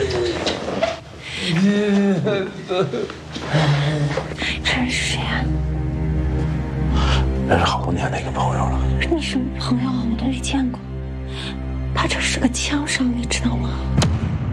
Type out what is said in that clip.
这是谁啊？ 认识好多年的一个朋友了。 你什么朋友啊？我都没见过。他这是个枪伤，你知道吗？